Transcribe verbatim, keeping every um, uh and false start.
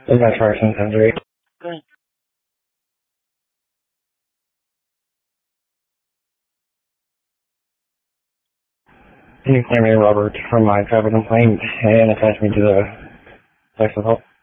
Is that person injury? Good. Can you claim me Robert from my private complaint and attach me to the sex assault?